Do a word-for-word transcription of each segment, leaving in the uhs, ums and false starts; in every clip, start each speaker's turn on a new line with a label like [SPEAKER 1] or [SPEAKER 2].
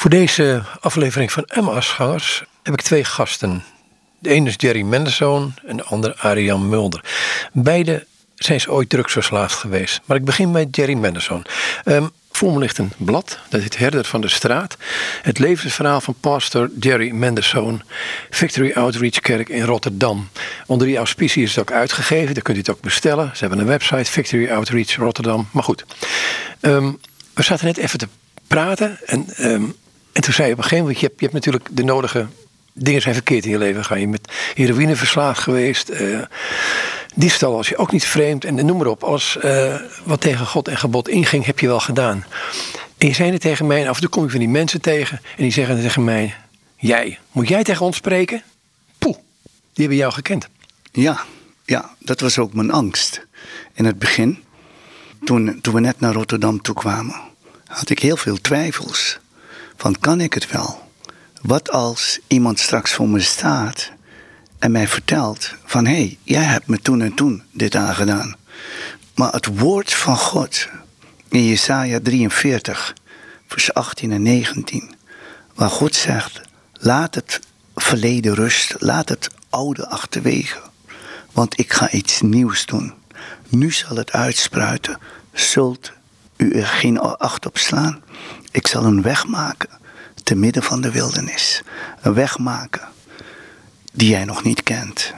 [SPEAKER 1] Voor deze aflevering van Emmausgangers heb ik twee gasten. De ene is Jerry Mendelsohn en de andere Arjan Mulder. Beide zijn ze ooit drugsverslaafd geweest. Maar ik begin met Jerry Mendelsohn. Um, voor me ligt een blad, dat heet Herder van de Straat. Het levensverhaal van pastor Jerry Mendelsohn, Victory Outreach Kerk in Rotterdam. Onder die auspicie is het ook uitgegeven, daar kunt u het ook bestellen. Ze hebben een website, Victory Outreach Rotterdam. Maar goed, um, we zaten net even te praten en, um, en toen zei je op een gegeven moment, je hebt, je hebt natuurlijk de nodige dingen zijn verkeerd in je leven. Ga je met heroïne verslaafd geweest, uh, diefstal was je ook niet vreemd en noem maar op. Alles uh, wat tegen God en gebod inging, heb je wel gedaan. En je zei het tegen mij, en af en toe kom ik van die mensen tegen en die zeggen tegen mij, jij, moet jij tegen ons spreken? Poeh, die hebben jou gekend.
[SPEAKER 2] Ja, ja, dat was ook mijn angst. In het begin, toen, toen we net naar Rotterdam toe kwamen, had ik heel veel twijfels. Van, kan ik het wel? Wat als iemand straks voor me staat en mij vertelt van, hé, hey, jij hebt me toen en toen dit aangedaan. Maar het woord van God in Jesaja drieënveertig, vers achttien en negentien, waar God zegt, laat het verleden rust, laat het oude achterwege, want ik ga iets nieuws doen. Nu zal het uitspruiten, zult u er geen acht op slaan. Ik zal een weg maken te midden van de wildernis. Een weg maken die jij nog niet kent.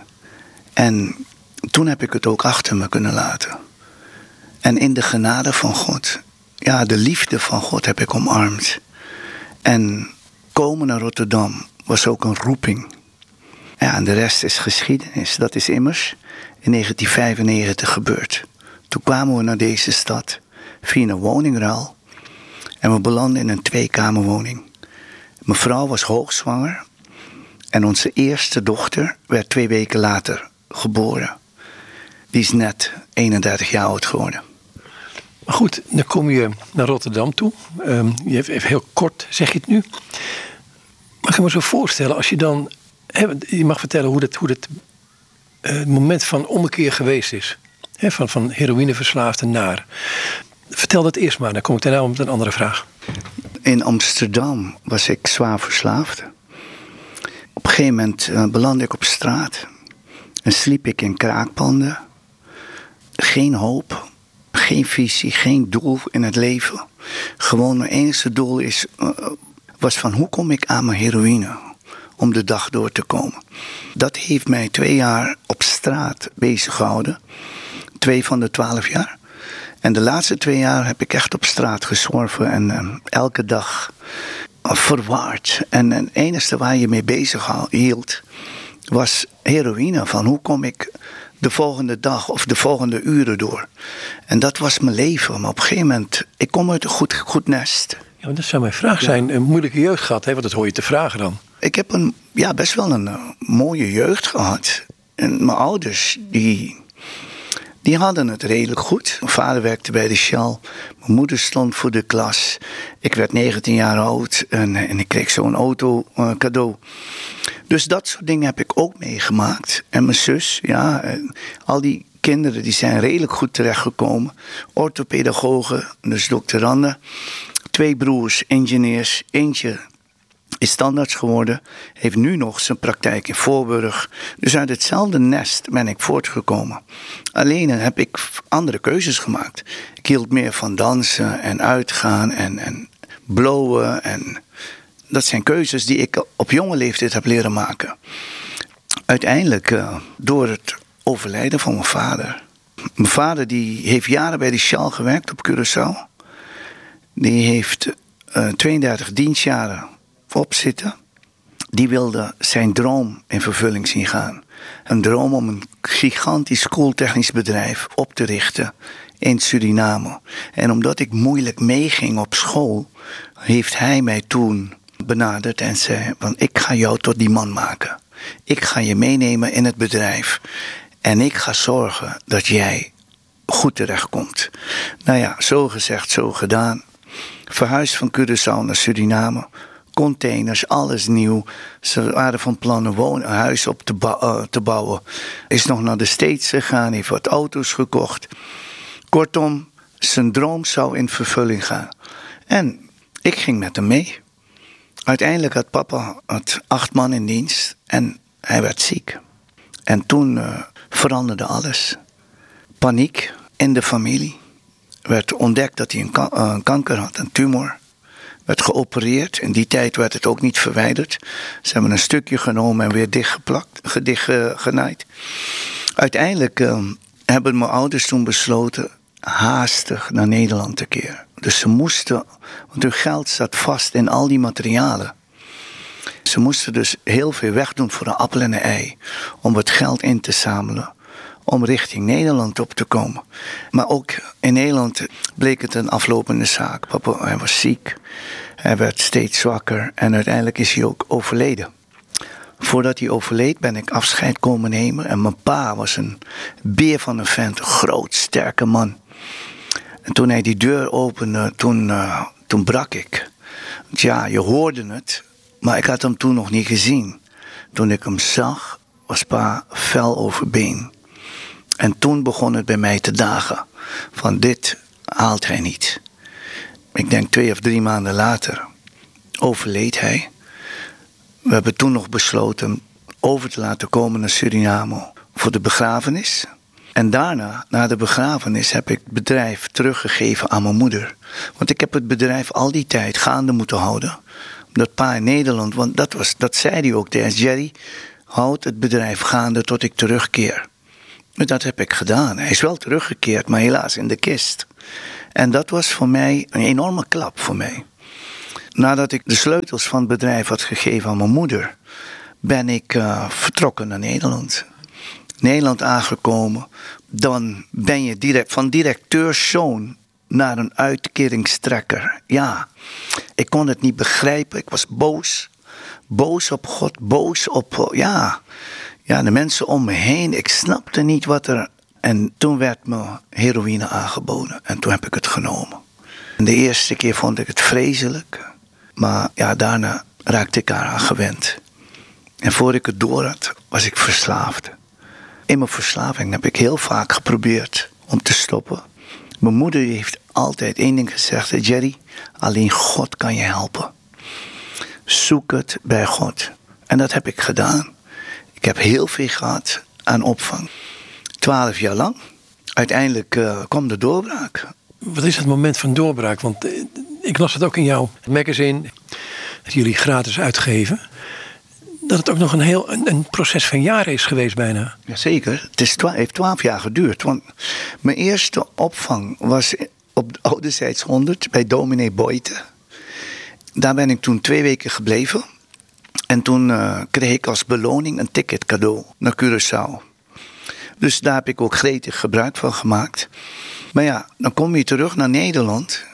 [SPEAKER 2] En toen heb ik het ook achter me kunnen laten. En in de genade van God, ja, de liefde van God heb ik omarmd. En komen naar Rotterdam was ook een roeping. Ja, en de rest is geschiedenis. Dat is immers in negentien vijfennegentig gebeurd. Toen kwamen we naar deze stad via een woningruil. En we belanden in een tweekamerwoning. Mijn vrouw was hoogzwanger. En onze eerste dochter werd twee weken later geboren. Die is net eenendertig jaar oud geworden.
[SPEAKER 1] Maar goed, dan kom je naar Rotterdam toe. Um, je hebt even heel kort, zeg je het nu. Maar ik kan me zo voorstellen, als je dan... He, je mag vertellen hoe dat, hoe dat uh, het moment van ommekeer geweest is. He, van, van heroïneverslaafde naar... Vertel dat eerst maar, dan kom ik daarna met een andere vraag.
[SPEAKER 2] In Amsterdam was ik zwaar verslaafd. Op een gegeven moment uh, belandde ik op straat. En sliep ik in kraakpanden. Geen hoop, geen visie, geen doel in het leven. Gewoon mijn enige doel is, uh, was van hoe kom ik aan mijn heroïne om de dag door te komen. Dat heeft mij twee jaar op straat bezig gehouden. Twee van de twaalf jaar. En de laatste twee jaar heb ik echt op straat gezworven en uh, elke dag uh, verwaard. En het enige waar je mee bezig hield was heroïne. Van hoe kom ik de volgende dag of de volgende uren door. En dat was mijn leven. Maar op een gegeven moment, ik kom uit een goed, goed nest.
[SPEAKER 1] Ja, maar dat zou mijn vraag zijn. Ja. Een moeilijke jeugd gehad, hè? Want dat hoor je te vragen dan.
[SPEAKER 2] Ik heb een, ja, best wel een uh, mooie jeugd gehad. En mijn ouders, die... Die hadden het redelijk goed. Mijn vader werkte bij de Shell. Mijn moeder stond voor de klas. Ik werd negentien jaar oud en, en ik kreeg zo'n auto uh, cadeau. Dus dat soort dingen heb ik ook meegemaakt. En mijn zus, ja, en al die kinderen die zijn redelijk goed terechtgekomen. Orthopedagogen, dus doctoranden. Twee broers, ingenieurs, eentje is standaards geworden, heeft nu nog zijn praktijk in Voorburg. Dus uit hetzelfde nest ben ik voortgekomen. Alleen heb ik andere keuzes gemaakt. Ik hield meer van dansen en uitgaan en, en blowen. En dat zijn keuzes die ik op jonge leeftijd heb leren maken. Uiteindelijk uh, door het overlijden van mijn vader. Mijn vader die heeft jaren bij de Shell gewerkt op Curaçao. Die heeft uh, tweeëndertig dienstjaren opzitten. Die wilde zijn droom in vervulling zien gaan. Een droom om een gigantisch koeltechnisch bedrijf op te richten in Suriname. En omdat ik moeilijk meeging op school, heeft hij mij toen benaderd en zei, want ik ga jou tot die man maken. Ik ga je meenemen in het bedrijf. En ik ga zorgen dat jij goed terechtkomt. Nou ja, zo gezegd, zo gedaan. Verhuisd van Curaçao naar Suriname. Containers, alles nieuw. Ze waren van plan een woon, een huis op te, bou- uh, te bouwen. Is nog naar de States gegaan, heeft wat auto's gekocht. Kortom, zijn droom zou in vervulling gaan. En ik ging met hem mee. uiteindelijk had papa had acht man in dienst en hij werd ziek. En toen uh, veranderde alles. Paniek in de familie. Werd ontdekt dat hij een, ka- uh, een kanker had, een tumor. Werd geopereerd. In die tijd werd het ook niet verwijderd. Ze hebben een stukje genomen en weer dichtgeplakt, dichtgenaaid. Uiteindelijk uh, hebben mijn ouders toen besloten haastig naar Nederland te keren. Dus ze moesten, want hun geld zat vast in al die materialen. Ze moesten dus heel veel wegdoen voor een appel en een ei. Om het geld in te zamelen. Om richting Nederland op te komen. Maar ook in Nederland bleek het een aflopende zaak. Papa, hij was ziek. Hij werd steeds zwakker. En uiteindelijk is hij ook overleden. Voordat hij overleed ben ik afscheid komen nemen. En mijn pa was een beer van een vent. Een groot, sterke man. En toen hij die deur opende, toen, uh, toen brak ik. Want ja, je hoorde het. Maar ik had hem toen nog niet gezien. Toen ik hem zag, was pa fel over been. En toen begon het bij mij te dagen. Van dit haalt hij niet. Ik denk twee of drie maanden later overleed hij. We hebben toen nog besloten over te laten komen naar Suriname voor de begrafenis. En daarna, na de begrafenis, heb ik het bedrijf teruggegeven aan mijn moeder. Want ik heb het bedrijf al die tijd gaande moeten houden. Dat pa in Nederland, want dat, was, dat zei hij ook tegen Jerry. Houd het bedrijf gaande tot ik terugkeer. En dat heb ik gedaan. Hij is wel teruggekeerd, maar helaas in de kist. En dat was voor mij een enorme klap voor mij. Nadat ik de sleutels van het bedrijf had gegeven aan mijn moeder, ben ik uh, vertrokken naar Nederland. Nederland aangekomen, dan ben je direct van directeurszoon naar een uitkeringstrekker. Ja, ik kon het niet begrijpen. Ik was boos. Boos op God, boos op ja, ja, de mensen om me heen. Ik snapte niet wat er... En toen werd me heroïne aangeboden. En toen heb ik het genomen. En de eerste keer vond ik het vreselijk. Maar ja, daarna raakte ik eraan gewend. En voor ik het door had, was ik verslaafd. In mijn verslaving heb ik heel vaak geprobeerd om te stoppen. Mijn moeder heeft altijd één ding gezegd. Jerry, alleen God kan je helpen. Zoek het bij God. En dat heb ik gedaan. Ik heb heel veel gehad aan opvang. Twaalf jaar lang. Uiteindelijk uh, kwam de doorbraak.
[SPEAKER 1] Wat is het moment van doorbraak? Want uh, ik las het ook in jouw magazine. Dat jullie gratis uitgeven. Dat het ook nog een heel een, een proces van jaren is geweest bijna.
[SPEAKER 2] Jazeker. Het is twa- heeft twaalf jaar geduurd. Want mijn eerste opvang was op de Ouderzijds honderd bij dominee Boyte. Daar ben ik toen twee weken gebleven. En toen uh, kreeg ik als beloning een ticket cadeau naar Curaçao. Dus daar heb ik ook gretig gebruik van gemaakt. Maar ja, dan kom je terug naar Nederland.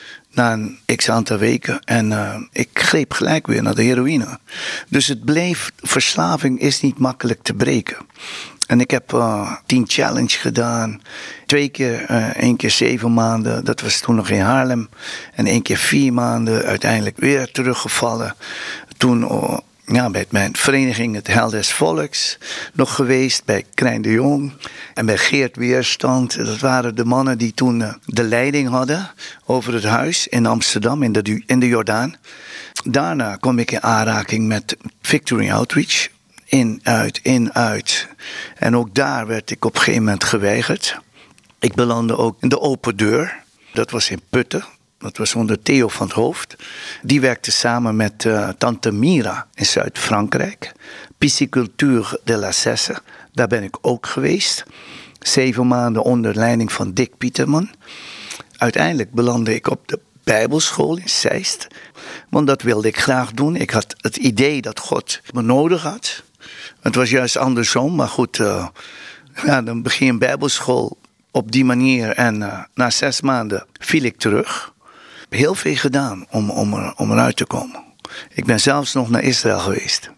[SPEAKER 2] Na een x-aantal weken. En uh, ik greep gelijk weer naar de heroïne. Dus het bleef, verslaving is niet makkelijk te breken. En ik heb uh, tien challenge gedaan. Twee keer, uh, één keer zeven maanden. Dat was toen nog in Haarlem. En één keer vier maanden. Uiteindelijk weer teruggevallen. Toen uh, ja, bij mijn vereniging het Heil des Volks nog geweest. Bij Krijn de Jong. En bij Geert Weerstand. Dat waren de mannen die toen uh, de leiding hadden over het huis in Amsterdam, in de, in de Jordaan. Daarna kwam ik in aanraking met Victory Outreach. In, uit, in, uit. En ook daar werd ik op een gegeven moment geweigerd. Ik belandde ook in de Open Deur. Dat was in Putten. Dat was onder Theo van het Hoofd. Die werkte samen met uh, Tante Mira in Zuid-Frankrijk. Pisciculture de la Cesse. Daar ben ik ook geweest. Zeven maanden onder leiding van Dick Pieterman. Uiteindelijk belandde ik op de Bijbelschool in Zeist. Want dat wilde ik graag doen. Ik had het idee dat God me nodig had. Het was juist andersom, maar goed. Uh, ja, dan begin je een Bijbelschool op die manier. En uh, na zes maanden viel ik terug. Ik heb heel veel gedaan om, om, er, om eruit te komen. Ik ben zelfs nog naar Israël geweest.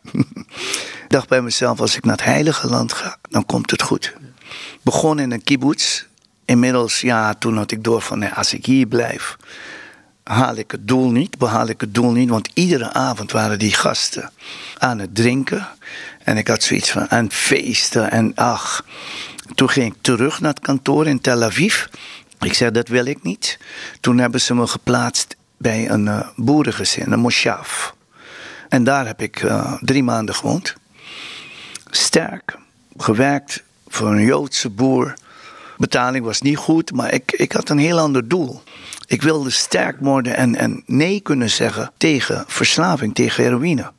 [SPEAKER 2] Ik dacht bij mezelf, als ik naar het Heilige Land ga, dan komt het goed. Begon in een kibbutz. Inmiddels, ja, toen had ik door van, nee, als ik hier blijf, haal ik het doel niet, behaal ik het doel niet. Want iedere avond waren die gasten aan het drinken. En ik had zoiets van, aan feesten en ach. Toen ging ik terug naar het kantoor in Tel Aviv. Ik zei, dat wil ik niet. Toen hebben ze me geplaatst bij een uh, boerengezin, een moshav. En daar heb ik uh, drie maanden gewoond. Sterk, gewerkt voor een Joodse boer. Betaling was niet goed, maar ik, ik had een heel ander doel. Ik wilde sterk worden en, en nee kunnen zeggen tegen verslaving, tegen heroïne.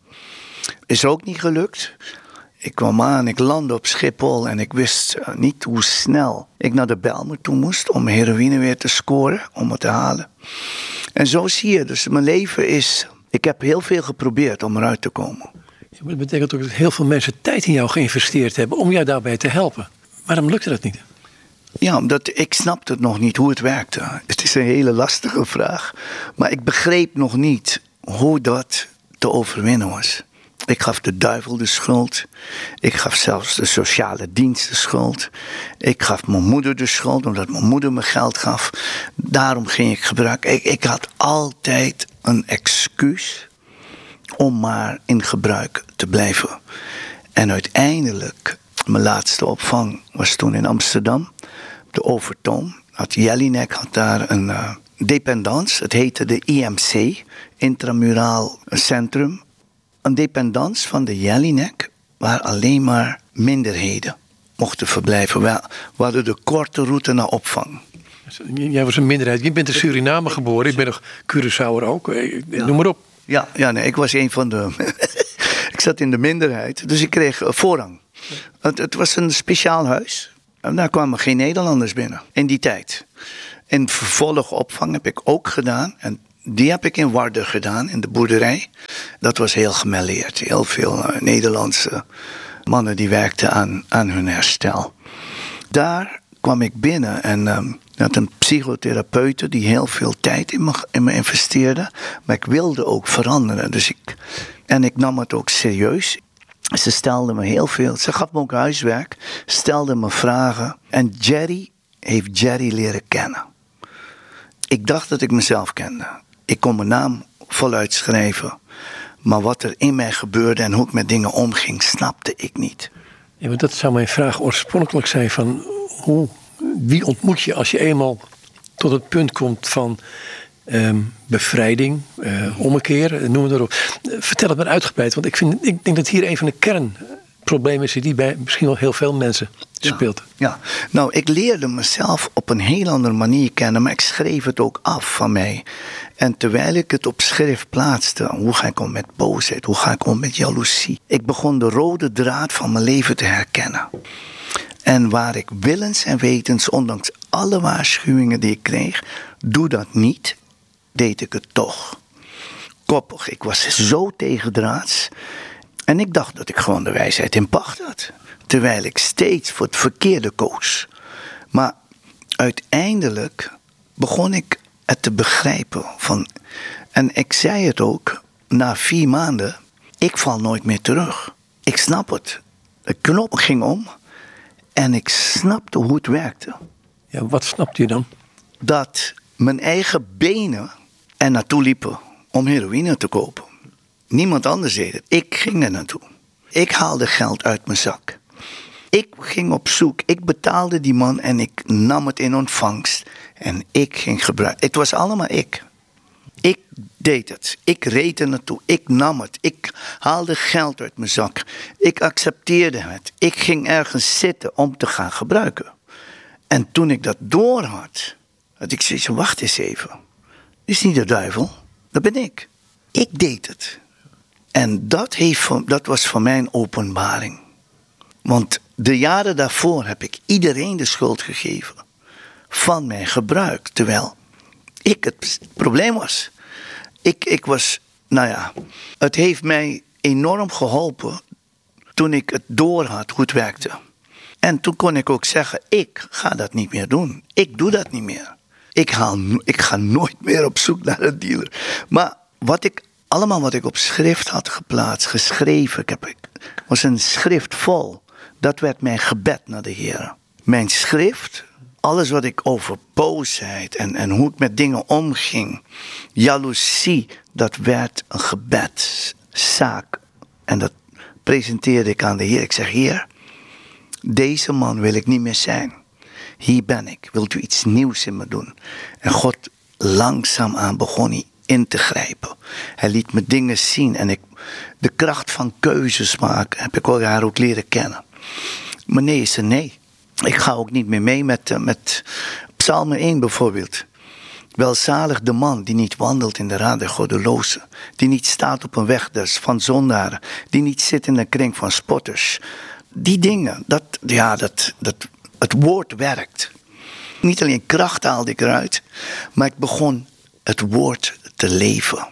[SPEAKER 2] Is ook niet gelukt. Ik kwam aan, ik landde op Schiphol en ik wist uh, niet hoe snel ik naar de Bijlmer toe moest om heroïne weer te scoren, om het te halen. En zo zie je, dus mijn leven is, ik heb heel veel geprobeerd om eruit te komen.
[SPEAKER 1] Ja, maar dat betekent ook dat heel veel mensen tijd in jou geïnvesteerd hebben om jou daarbij te helpen. Waarom lukte dat niet?
[SPEAKER 2] Ja, omdat ik snapte nog niet hoe het werkte. Het is een hele lastige vraag. Maar ik begreep nog niet hoe dat te overwinnen was. Ik gaf de duivel de schuld. Ik gaf zelfs de sociale dienst de schuld. Ik gaf mijn moeder de schuld, omdat mijn moeder me geld gaf. Daarom ging ik gebruiken. Ik, ik had altijd een excuus om maar in gebruik te blijven. En uiteindelijk, mijn laatste opvang was toen in Amsterdam. De Overtoom. Had Jelinek had daar een uh, dependance. Het heette de I M C, Intramuraal Centrum. Een dependance van de Jelinek waar alleen maar minderheden mochten verblijven. We hadden de korte route naar opvang.
[SPEAKER 1] Jij was een minderheid. Je bent in Suriname geboren. Ik ben nog Curaçaoer ook. Ja. Noem maar op.
[SPEAKER 2] Ja, ja nee, ik was een van de... ik zat in de minderheid, dus ik kreeg uh, voorrang. Het, het was een speciaal huis. En daar kwamen geen Nederlanders binnen in die tijd. En vervolgopvang heb ik ook gedaan. En die heb ik in Warder gedaan, in de boerderij. Dat was heel gemêleerd. Heel veel uh, Nederlandse mannen die werkten aan, aan hun herstel. Daar kwam ik binnen en um, had een psychotherapeute die heel veel tijd in me, in me investeerde. Maar ik wilde ook veranderen. Dus ik, en ik nam het ook serieus. Ze stelde me heel veel. Ze gaf me ook huiswerk. Stelde me vragen. En Jerry heeft Jerry leren kennen. Ik dacht dat ik mezelf kende. Ik kon mijn naam voluit schrijven. Maar wat er in mij gebeurde en hoe ik met dingen omging, snapte ik niet.
[SPEAKER 1] Ja, maar dat zou mijn vraag oorspronkelijk zijn van... Hoe, wie ontmoet je als je eenmaal tot het punt komt van... Um, bevrijding, uh, ommekeer, noem het erop. Uh, vertel het maar uitgebreid, want ik, vind, ik denk dat hier een van de kernproblemen is die bij misschien wel heel veel mensen speelt.
[SPEAKER 2] Ja, ja, nou ik leerde mezelf op een heel andere manier kennen, maar ik schreef het ook af van mij. En terwijl ik het op schrift plaatste, hoe ga ik om met boosheid, hoe ga ik om met jaloezie. Ik begon de rode draad van mijn leven te herkennen. En waar ik willens en wetens, ondanks alle waarschuwingen die ik kreeg, doe dat niet, deed ik het toch. Koppig, ik was zo tegendraads. En ik dacht dat ik gewoon de wijsheid in pacht had. Terwijl ik steeds voor het verkeerde koos. Maar uiteindelijk begon ik het te begrijpen. Van, en ik zei het ook, na vier maanden, ik val nooit meer terug. Ik snap het. De knop ging om en ik snapte hoe het werkte.
[SPEAKER 1] Ja, wat snapte je dan?
[SPEAKER 2] Dat mijn eigen benen er naartoe liepen om heroïne te kopen. Niemand anders deed het. Ik ging er naartoe. Ik haalde geld uit mijn zak. Ik ging op zoek. Ik betaalde die man en ik nam het in ontvangst. En ik ging gebruiken. Het was allemaal ik. Ik deed het. Ik reed er naartoe. Ik nam het. Ik haalde geld uit mijn zak. Ik accepteerde het. Ik ging ergens zitten om te gaan gebruiken. En toen ik dat door had, had ik zoiets van, wacht eens even. Dit is niet de duivel, dat ben ik. Ik deed het. En dat, heeft, dat was voor mij een openbaring. Want de jaren daarvoor heb ik iedereen de schuld gegeven van mijn gebruik. Terwijl ik het probleem was. Ik, ik was, nou ja, het heeft mij enorm geholpen toen ik het door had hoe het werkte. En toen kon ik ook zeggen, ik ga dat niet meer doen. Ik doe dat niet meer. Ik, haal, ik ga nooit meer op zoek naar een dealer. Maar wat ik, allemaal wat ik op schrift had geplaatst, geschreven, ik heb, ik, was een schrift vol. Dat werd mijn gebed naar de Heer. Mijn schrift, alles wat ik over boosheid en, en hoe ik met dingen omging, jaloezie, dat werd een gebedszaak. En dat presenteerde ik aan de Heer. Ik zeg, Heer, deze man wil ik niet meer zijn. Hier ben ik. Wilt u iets nieuws in me doen? En God langzaamaan begon hij in te grijpen. Hij liet me dingen zien. En ik, de kracht van keuzes maken heb ik haar ook leren kennen. Maar nee is een nee. Ik ga ook niet meer mee met, met Psalm één bijvoorbeeld. Welzalig de man die niet wandelt in de raad der goddelozen. Die niet staat op een weg des van zondaren. Die niet zit in een kring van spotters. Die dingen, dat, ja, dat, dat, het woord werkt. Niet alleen kracht haalde ik eruit, maar ik begon het woord te leven.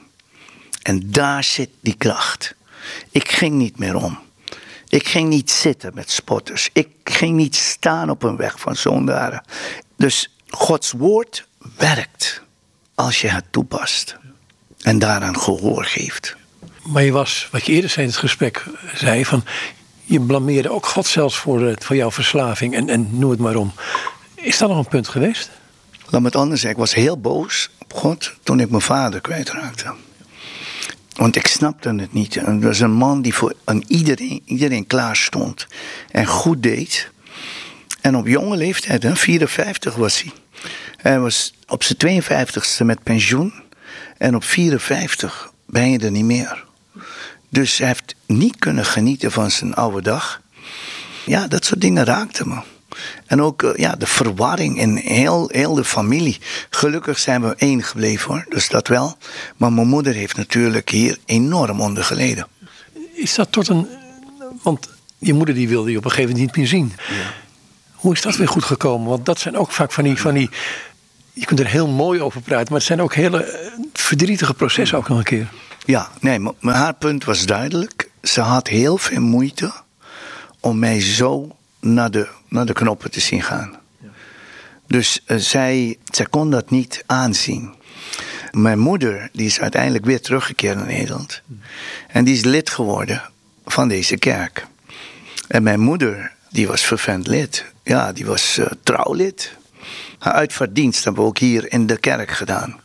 [SPEAKER 2] En daar zit die kracht. Ik ging niet meer om. Ik ging niet zitten met spotters. Ik ging niet staan op een weg van zondaren. Dus Gods woord werkt als je het toepast. En daaraan gehoor geeft.
[SPEAKER 1] Maar je was, wat je eerder zei in het gesprek, zei van... je blameerde ook God zelfs voor, voor jouw verslaving en, en noem het maar om. Is dat nog een punt geweest?
[SPEAKER 2] Laat me het anders zeggen. Ik was heel boos op God toen ik mijn vader kwijtraakte. Want ik snapte het niet. Het was een man die voor aan iedereen, iedereen klaar stond. En goed deed. En op jonge leeftijd, hè, vierenvijftig was hij. Hij was op zijn tweeënvijftigste met pensioen. En op vierenvijftig ben je er niet meer. Dus hij heeft niet kunnen genieten van zijn oude dag. Ja, dat soort dingen raakten me. En ook uh, ja, de verwarring in heel, heel de familie. Gelukkig zijn we één gebleven hoor, dus dat wel. Maar mijn moeder heeft natuurlijk hier enorm onder geleden.
[SPEAKER 1] Is dat tot een... Want je moeder die wilde je op een gegeven moment niet meer zien. Ja. Hoe is dat weer goed gekomen? Want dat zijn ook vaak van die... Van die je kunt er heel mooi over praten, maar het zijn ook hele verdrietige processen ook nog een keer.
[SPEAKER 2] Ja, nee, maar haar punt was duidelijk. Ze had heel veel moeite om mij zo naar de, naar de knoppen te zien gaan. Ja. Dus uh, zij, zij kon dat niet aanzien. Mijn moeder die is uiteindelijk weer teruggekeerd naar Nederland. Mm. En die is lid geworden van deze kerk. En mijn moeder, die was fervent lid. Ja, die was uh, trouwlid. Haar uitvaartdienst hebben we ook hier in de kerk gedaan.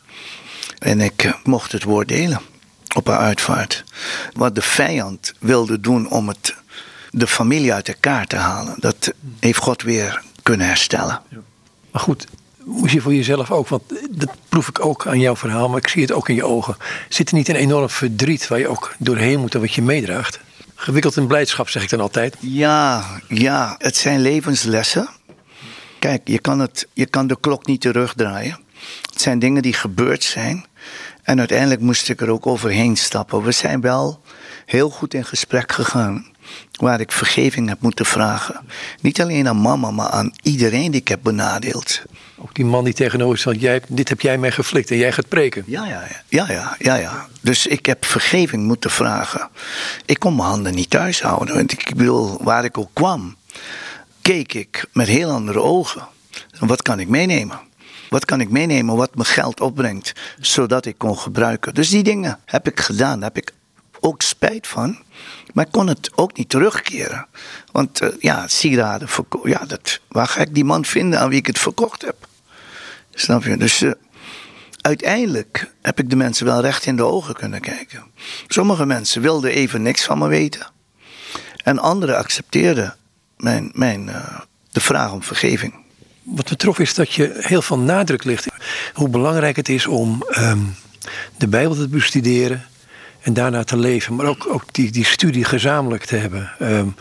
[SPEAKER 2] En ik uh, mocht het woord delen op haar uitvaart. Wat de vijand wilde doen om het, de familie uit elkaar te halen. Dat heeft God weer kunnen herstellen.
[SPEAKER 1] Ja. Maar goed, moest je voor jezelf ook, want dat proef ik ook aan jouw verhaal, maar ik zie het ook in je ogen. Zit er niet een enorm verdriet waar je ook doorheen moet en wat je meedraagt? Gewikkeld in blijdschap, zeg ik dan altijd.
[SPEAKER 2] Ja, ja, het zijn levenslessen. Kijk, je kan, het, je kan de klok niet terugdraaien. Het zijn dingen die gebeurd zijn. En uiteindelijk moest ik er ook overheen stappen. We zijn wel heel goed in gesprek gegaan. Waar ik vergeving heb moeten vragen. Niet alleen aan mama, maar aan iedereen die ik heb benadeeld.
[SPEAKER 1] Ook die man die tegenover zat, jij, dit heb jij mij geflikt en jij gaat preken.
[SPEAKER 2] Ja, ja, ja, ja, ja, ja. Dus ik heb vergeving moeten vragen. Ik kon mijn handen niet thuis houden. Want ik bedoel, waar ik ook kwam, keek ik met heel andere ogen. Wat kan ik meenemen? Wat kan ik meenemen wat me geld opbrengt, zodat ik kon gebruiken? Dus die dingen heb ik gedaan, daar heb ik ook spijt van. Maar ik kon het ook niet terugkeren. Want uh, ja, sieraden, verko- ja, dat, waar ga ik die man vinden aan wie ik het verkocht heb? Snap je? Dus uh, uiteindelijk heb ik de mensen wel recht in de ogen kunnen kijken. Sommige mensen wilden even niks van me weten. En anderen accepteerden mijn, mijn, uh, de vraag om vergeving.
[SPEAKER 1] Wat me trof is dat je heel veel nadruk ligt. Hoe belangrijk het is om um, de Bijbel te bestuderen en daarna te leven. Maar ook, ook die, die studie gezamenlijk te hebben. Um,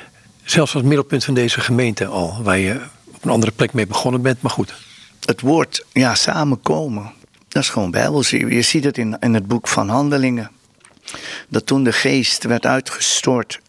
[SPEAKER 1] zelfs als middelpunt van deze gemeente al. Waar je op een andere plek mee begonnen bent, maar goed.
[SPEAKER 2] Het woord, ja, samenkomen. Dat is gewoon Bijbels. Je ziet het in, in het boek van Handelingen. Dat toen de geest werd uitgestort,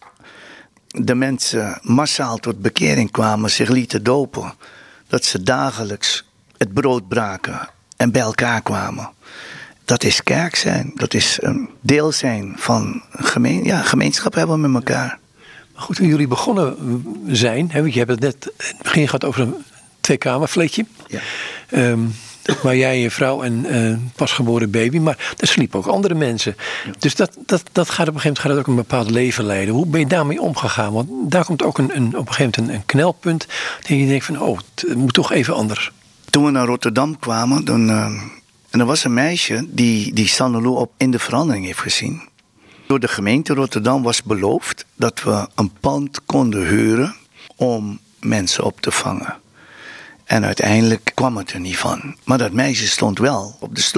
[SPEAKER 2] de mensen massaal tot bekering kwamen, zich lieten dopen. Dat ze dagelijks het brood braken en bij elkaar kwamen. Dat is kerk zijn. Dat is een deel zijn van een gemeen, ja, gemeenschap hebben met elkaar.
[SPEAKER 1] Maar goed, toen jullie begonnen zijn, hè, want je hebt het net in het begin gehad over een tweekamerfletje. Ja. Um, maar jij en je vrouw en uh, pasgeboren baby, maar er sliepen ook andere mensen. Ja. Dus dat, dat, dat gaat op een gegeven moment gaat dat ook een bepaald leven leiden. Hoe ben je daarmee omgegaan? Want daar komt ook een, een, op een gegeven moment een, een knelpunt. Dat je denkt van, oh, het moet toch even anders.
[SPEAKER 2] Toen we naar Rotterdam kwamen, dan, uh, en er was een meisje die, die Sanne op in de verandering heeft gezien. Door de gemeente Rotterdam was beloofd dat we een pand konden huren om mensen op te vangen. En uiteindelijk kwam het er niet van. Maar dat meisje stond wel op de stoep.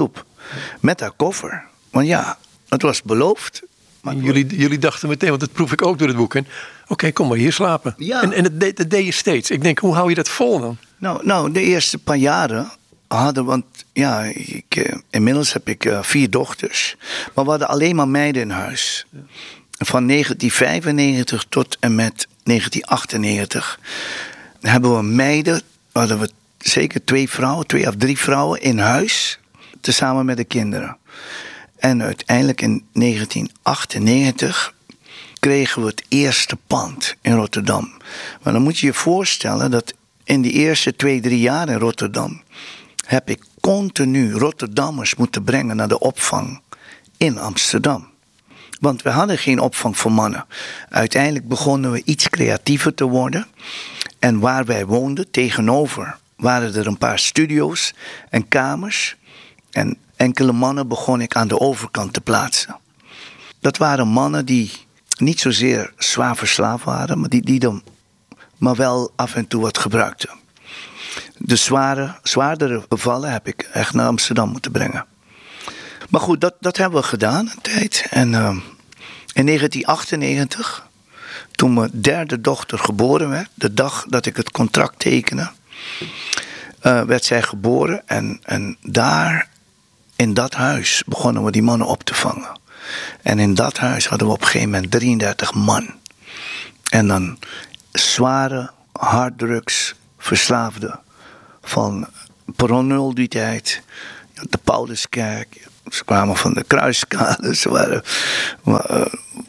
[SPEAKER 2] Met haar koffer. Want ja, het was beloofd.
[SPEAKER 1] Maar jullie, jullie dachten meteen, want dat proef ik ook door het boek. Oké, okay, kom maar hier slapen.
[SPEAKER 2] Ja.
[SPEAKER 1] En, en dat, deed, dat deed je steeds. Ik denk, hoe hou je dat vol dan?
[SPEAKER 2] Nou, nou de eerste paar jaren hadden, want ja, ik, uh, inmiddels heb ik uh, vier dochters. Maar we hadden alleen maar meiden in huis. Ja. Van negentien vijfennegentig tot en met negentien achtennegentig hebben we meiden, hadden we zeker twee vrouwen, twee of drie vrouwen in huis, tezamen met de kinderen. En uiteindelijk in negentien achtennegentig kregen we het eerste pand in Rotterdam. Maar dan moet je je voorstellen dat in die eerste twee, drie jaar in Rotterdam heb ik continu Rotterdammers moeten brengen naar de opvang in Amsterdam. Want we hadden geen opvang voor mannen. Uiteindelijk begonnen we iets creatiever te worden. En waar wij woonden, tegenover, waren er een paar studio's en kamers. En enkele mannen begon ik aan de overkant te plaatsen. Dat waren mannen die niet zozeer zwaar verslaafd waren, maar die, die dan maar wel af en toe wat gebruikten. De zware, zwaardere bevallen heb ik echt naar Amsterdam moeten brengen. Maar goed, dat, dat hebben we gedaan een tijd. En uh, in negentien achtennegentig, toen mijn derde dochter geboren werd, de dag dat ik het contract tekende, uh, werd zij geboren. En, en daar, in dat huis, begonnen we die mannen op te vangen. En in dat huis hadden we op een gegeven moment drieëndertig man. En dan zware harddrugs verslaafden van Perron die tijd, de Pauluskerk. Ze kwamen van de Kruiskade. Ze waren, uh,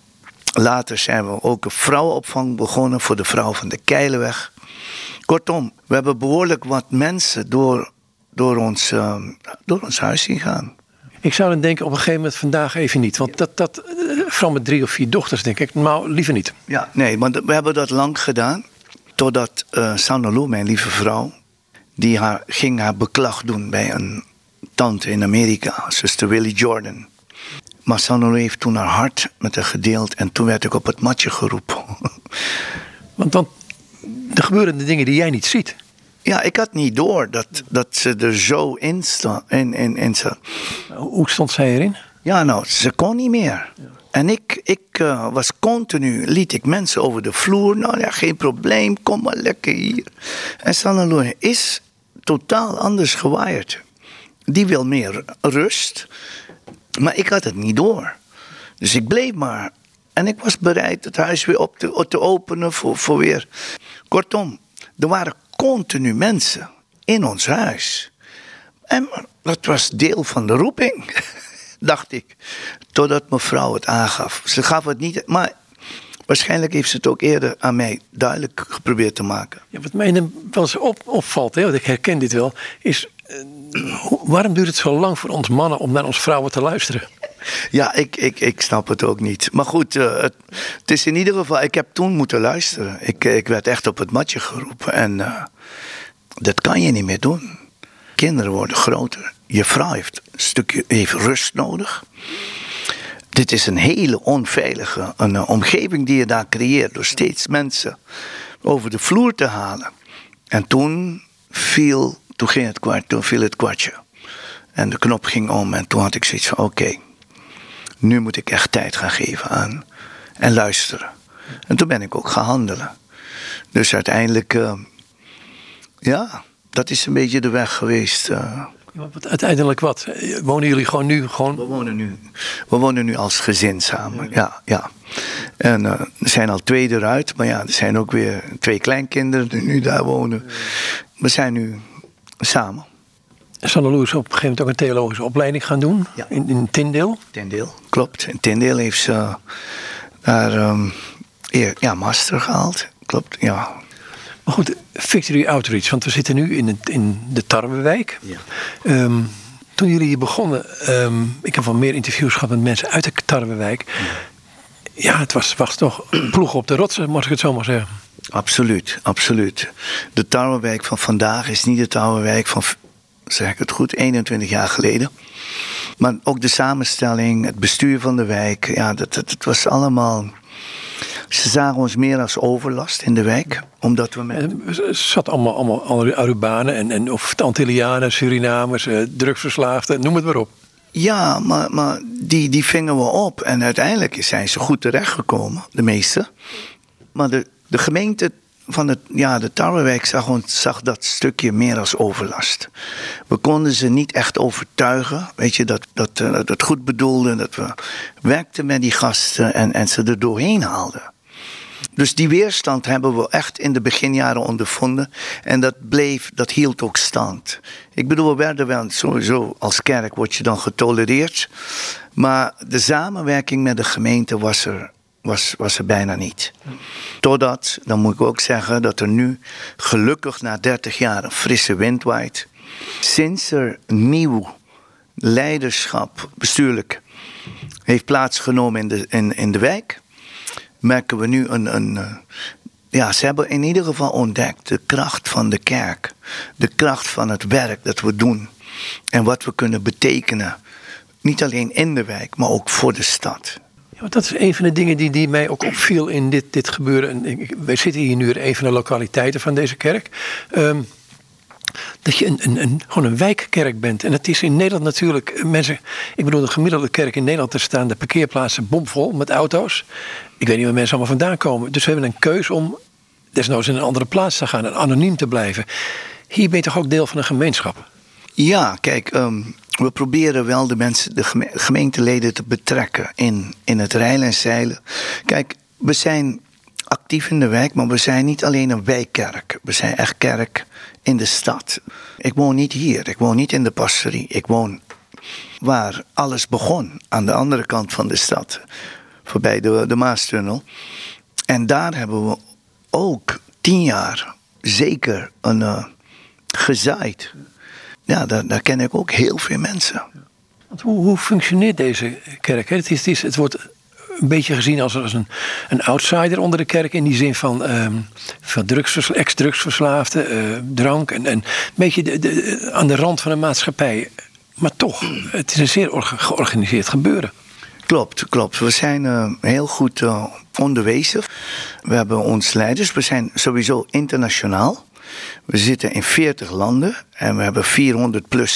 [SPEAKER 2] later zijn we ook een vrouwenopvang begonnen voor de vrouw van de Keilenweg. Kortom, we hebben behoorlijk wat mensen door, door, ons, uh, door ons huis zien gaan.
[SPEAKER 1] Ik zou dan denken op een gegeven moment vandaag even niet. Want dat, dat vooral met drie of vier dochters denk ik, nou liever niet.
[SPEAKER 2] Ja, nee, want we hebben dat lang gedaan. Totdat uh, Sanaloo, mijn lieve vrouw, die haar, ging haar beklag doen bij een tante in Amerika, zuster Willie Jordan. Maar Sanaloo heeft toen haar hart met haar gedeeld en toen werd ik op het matje geroepen.
[SPEAKER 1] Want dan, er gebeuren de dingen die jij niet ziet.
[SPEAKER 2] Ja, ik had niet door dat, dat ze er zo in stond. In, in, in ze.
[SPEAKER 1] Hoe stond zij erin?
[SPEAKER 2] Ja, nou, ze kon niet meer. Ja. En ik, ik uh, was continu, liet ik mensen over de vloer. Nou ja, geen probleem, kom maar lekker hier. En Sanaloo is totaal anders gewaaid. Die wil meer rust. Maar ik had het niet door. Dus ik bleef maar. En ik was bereid het huis weer op te, te openen voor, voor weer. Kortom, er waren continu mensen in ons huis. En dat was deel van de roeping, dacht ik. Totdat mevrouw het aangaf. Ze gaf het niet, maar waarschijnlijk heeft ze het ook eerder aan mij duidelijk geprobeerd te maken.
[SPEAKER 1] Ja, wat mij wel eens op, opvalt, hè, want ik herken dit wel, is uh, hoe, waarom duurt het zo lang voor ons mannen om naar ons vrouwen te luisteren?
[SPEAKER 2] Ja, ik, ik, ik snap het ook niet. Maar goed, uh, het, het is in ieder geval, ik heb toen moeten luisteren. Ik, ik werd echt op het matje geroepen en uh, dat kan je niet meer doen. Kinderen worden groter. Je vrouw heeft een stukje heeft rust nodig. Dit is een hele onveilige een, uh, omgeving die je daar creëert door steeds mensen over de vloer te halen. En toen viel, toen ging het kwart, toen viel het kwartje. En de knop ging om en toen had ik zoiets van oké. Okay, nu moet ik echt tijd gaan geven aan en luisteren. En toen ben ik ook gaan handelen. Dus uiteindelijk, uh, ja, dat is een beetje de weg geweest. Uh.
[SPEAKER 1] Ja, uiteindelijk wat? Wonen jullie gewoon nu? Gewoon...
[SPEAKER 2] We, wonen nu we wonen nu als gezin samen, ja. ja. En uh, er zijn al twee eruit, maar ja, er zijn ook weer twee kleinkinderen die nu daar wonen. We zijn nu samen.
[SPEAKER 1] Sanaloo is op een gegeven moment ook een theologische opleiding gaan doen, ja. in, in Tyndale.
[SPEAKER 2] Tyndale, klopt. In Tyndale heeft ze daar um, ja, master gehaald, klopt, ja.
[SPEAKER 1] Maar goed, Victory Outreach, want we zitten nu in, het, in de Tarwewijk.
[SPEAKER 2] Ja.
[SPEAKER 1] Um, toen jullie hier begonnen, um, ik heb wel meer interviews gehad met mensen uit de Tarwewijk. Ja, ja het was, was toch ploeg op de rotsen, mag ik het zo maar zeggen.
[SPEAKER 2] Absoluut, absoluut. De Tarwewijk van vandaag is niet de Tarwewijk van, zeg ik het goed, eenentwintig jaar geleden. Maar ook de samenstelling, het bestuur van de wijk, ja, dat, dat, dat was allemaal. Ze zagen ons meer als overlast in de wijk, omdat we met.
[SPEAKER 1] Het zat allemaal, allemaal Arubanen en, en of Antillianen, Surinamers, uh, drugsverslaafden, noem het maar op.
[SPEAKER 2] Ja, maar, maar die, die vingen we op. En uiteindelijk zijn ze goed terechtgekomen, de meeste. Maar de, de gemeente van het, ja, de Tarwewijk zag, ons, zag dat stukje meer als overlast. We konden ze niet echt overtuigen. Weet je, dat, dat, dat het goed bedoelde. Dat we werkten met die gasten en, en ze er doorheen haalden. Dus die weerstand hebben we echt in de beginjaren ondervonden. En dat bleef, dat hield ook stand. Ik bedoel, we werden wel sowieso als kerk word je dan getolereerd. Maar de samenwerking met de gemeente was er, was, was er bijna niet. Totdat, dan moet ik ook zeggen, dat er nu gelukkig na dertig jaar een frisse wind waait. Sinds er nieuw leiderschap, bestuurlijk, heeft plaatsgenomen in de, in, in de wijk, merken we nu een, een... Ja, ze hebben in ieder geval ontdekt de kracht van de kerk. De kracht van het werk dat we doen. En wat we kunnen betekenen. Niet alleen in de wijk, maar ook voor de stad.
[SPEAKER 1] Ja, dat is een van de dingen die, die mij ook opviel in dit, dit gebeuren. Wij zitten hier nu in een van de lokaliteiten van deze kerk. Um, dat je een, een, een, gewoon een wijkkerk bent. En het is in Nederland natuurlijk, mensen, ik bedoel de gemiddelde kerk in Nederland, er staan de parkeerplaatsen bomvol met auto's. Ik weet niet waar mensen allemaal vandaan komen. Dus we hebben een keus om desnoods in een andere plaats te gaan en anoniem te blijven. Hier ben je toch ook deel van een gemeenschap?
[SPEAKER 2] Ja, kijk, um, we proberen wel de mensen, de geme- gemeenteleden te betrekken in, in het rijlen en zeilen. Kijk, we zijn actief in de wijk, maar we zijn niet alleen een wijkkerk. We zijn echt kerk in de stad. Ik woon niet hier, ik woon niet in de pastorie. Ik woon waar alles begon, aan de andere kant van de stad. Voorbij de, de Maastunnel. En daar hebben we ook tien jaar zeker een uh, gezaaid. Ja, daar, daar ken ik ook heel veel mensen.
[SPEAKER 1] Want hoe, hoe functioneert deze kerk? Het, is, het, is, het wordt een beetje gezien als, als een, een outsider onder de kerk. In die zin van, um, van drugsversla- ex-drugsverslaafden, uh, drank. En, en een beetje de, de, aan de rand van de maatschappij. Maar toch, het is een zeer orga- georganiseerd gebeuren.
[SPEAKER 2] Klopt, klopt. We zijn uh, heel goed uh, onderwezen. We hebben ons leiders. We zijn sowieso internationaal. We zitten in veertig landen en we hebben vierhonderd plus